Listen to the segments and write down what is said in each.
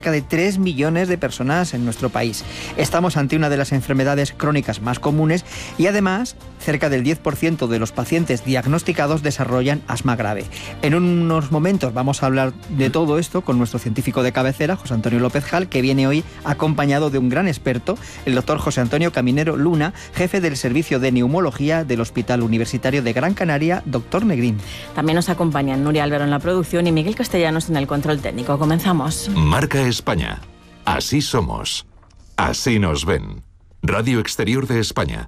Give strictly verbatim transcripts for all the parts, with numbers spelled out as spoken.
de tres millones de personas en nuestro país. Estamos ante una de las enfermedades crónicas más comunes y además cerca del diez por ciento de los pacientes diagnosticados desarrollan asma grave. En unos momentos vamos a hablar de todo esto con nuestro científico de cabecera, José Antonio López Jal, que viene hoy acompañado de un gran experto, el doctor José Antonio Caminero Luna, jefe del Servicio de Neumología del Hospital Universitario de Gran Canaria, doctor Negrín. También nos acompañan Nuria Álvaro en la producción y Miguel Castellanos en el control técnico. Comenzamos. Marca España. Así somos. Así nos ven. Radio Exterior de España.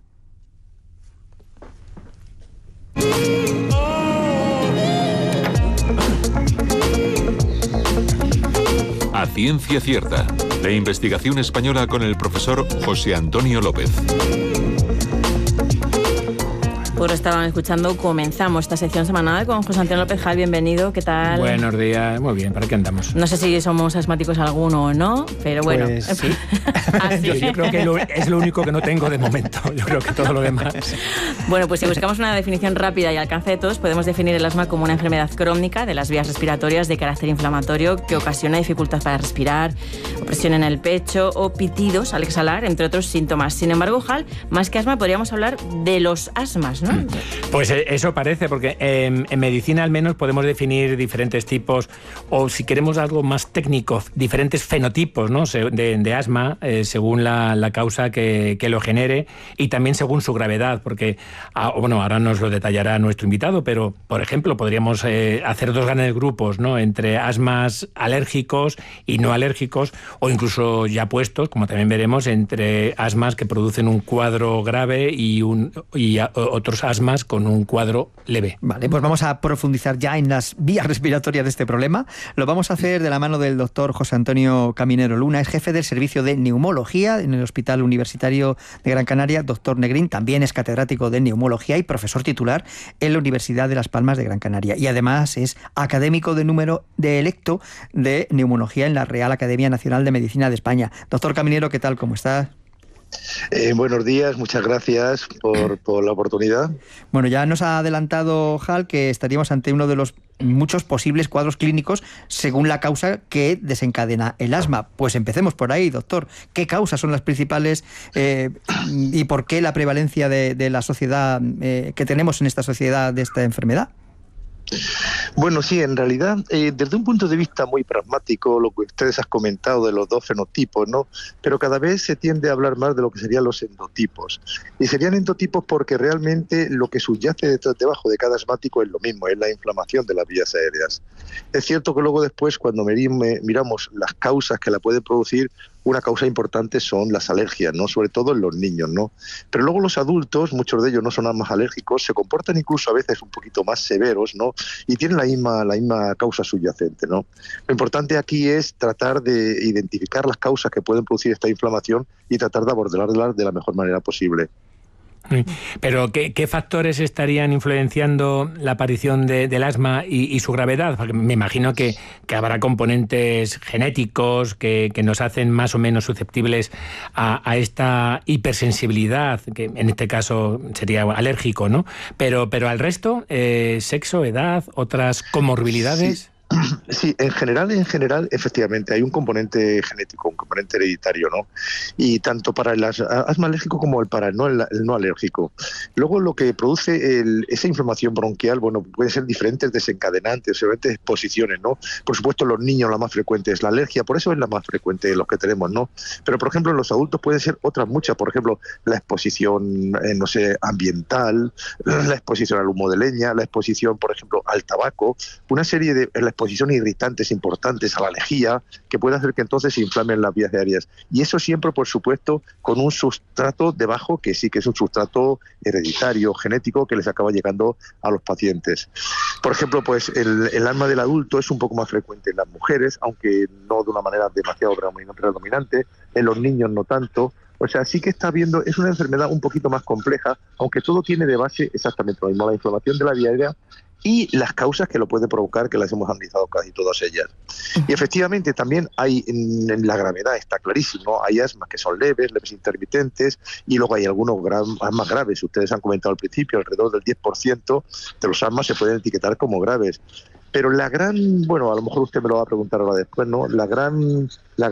A ciencia cierta. La investigación española con el profesor José Antonio López. Pues lo estaban escuchando, comenzamos esta sección semanal con José Antonio López Jal. Bienvenido, ¿qué tal? Buenos días, muy bien, ¿para qué andamos? No sé si somos asmáticos alguno o no, pero bueno. Pues sí. yo, yo creo que lo, es lo único que no tengo de momento, yo creo que todo lo demás. Bueno, pues si buscamos una definición rápida y al alcance de todos, podemos definir el asma como una enfermedad crónica de las vías respiratorias de carácter inflamatorio que ocasiona dificultad para respirar, opresión en el pecho o pitidos al exhalar, entre otros síntomas. Sin embargo, Jal, más que asma podríamos hablar de los asmas, ¿no? Pues eso parece, porque en, en medicina al menos podemos definir diferentes tipos, o si queremos algo más técnico, diferentes fenotipos, ¿no? de, de asma, eh, según la, la causa que, que lo genere y también según su gravedad, porque, ah, bueno, ahora nos lo detallará nuestro invitado, pero, por ejemplo, podríamos eh, hacer dos grandes grupos, ¿no? Entre asmas alérgicos y no alérgicos, o incluso ya puestos, como también veremos, entre asmas que producen un cuadro grave y, un, y a, otros asmas con un cuadro leve. Vale, pues vamos a profundizar ya en las vías respiratorias de este problema. Lo vamos a hacer de la mano del doctor José Antonio Caminero Luna, es jefe del Servicio de Neumología en el Hospital Universitario de Gran Canaria. Doctor Negrín también es catedrático de neumología y profesor titular en la Universidad de Las Palmas de Gran Canaria. Y además es académico de número de electo de neumología en la Real Academia Nacional de Medicina de España. Doctor Caminero, ¿qué tal? ¿Cómo está? Eh, buenos días, muchas gracias por, por la oportunidad. Bueno, ya nos ha adelantado Jal que estaríamos ante uno de los muchos posibles cuadros clínicos según la causa que desencadena el asma. Pues empecemos por ahí, doctor. ¿Qué causas son las principales eh, y por qué la prevalencia de, de la sociedad eh, que tenemos en esta sociedad de esta enfermedad? Bueno, sí, en realidad, eh, desde un punto de vista muy pragmático, lo que ustedes han comentado de los dos fenotipos, ¿no? Pero cada vez se tiende a hablar más de lo que serían los endotipos. Y serían endotipos porque realmente lo que subyace detrás, debajo de cada asmático es lo mismo, es la inflamación de las vías aéreas. Es cierto que luego después, cuando miramos las causas que la pueden producir, una causa importante son las alergias, ¿no? Sobre todo en los niños, ¿no? Pero luego los adultos, muchos de ellos no son más alérgicos, se comportan incluso a veces un poquito más severos, ¿no? Y tienen la misma, la misma causa subyacente, ¿no? Lo importante aquí es tratar de identificar las causas que pueden producir esta inflamación y tratar de abordarlas de la mejor manera posible. Pero ¿qué, qué factores estarían influenciando la aparición de, del asma y, y su gravedad? Porque me imagino que, que habrá componentes genéticos que, que nos hacen más o menos susceptibles a, a esta hipersensibilidad, que en este caso sería alérgico, ¿no? Pero, pero al resto, eh, sexo, edad, otras comorbilidades... Sí. Sí, en general, en general, efectivamente, hay un componente genético, un componente hereditario, ¿no? Y tanto para el asma alérgico como para el no, el no alérgico. Luego, lo que produce el, esa inflamación bronquial, bueno, pueden ser diferentes desencadenantes, diferentes exposiciones, ¿no? Por supuesto, los niños la más frecuente es la alergia, por eso es la más frecuente de los que tenemos, ¿no? Pero, por ejemplo, en los adultos pueden ser otras muchas, por ejemplo, la exposición, eh, no sé, ambiental, la exposición al humo de leña, la exposición, por ejemplo, al tabaco, una serie de... La exposición a irritantes importantes, a la lejía, que puede hacer que entonces se inflamen las vías aéreas. Y eso siempre, por supuesto, con un sustrato debajo, que sí que es un sustrato hereditario, genético, que les acaba llegando a los pacientes. Por ejemplo, pues el, el asma del adulto es un poco más frecuente en las mujeres, aunque no de una manera demasiado predominante, en los niños no tanto. O sea, sí que está viendo, es una enfermedad un poquito más compleja, aunque todo tiene de base exactamente lo mismo, la inflamación de la vía aérea y las causas que lo puede provocar, que las hemos analizado casi todas ellas. Y efectivamente también hay, en, en la gravedad está clarísimo, hay asmas que son leves, leves intermitentes, y luego hay algunos gra- asmas graves. Ustedes han comentado al principio, alrededor del diez por ciento de los asmas se pueden etiquetar como graves. Pero la gran, bueno, a lo mejor usted me lo va a preguntar ahora después, ¿no? La gran, la